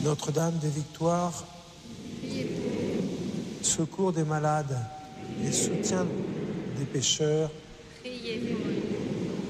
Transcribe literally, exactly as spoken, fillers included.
Notre-Dame des Victoires, secours des malades et soutien des pécheurs, Priez pour nous.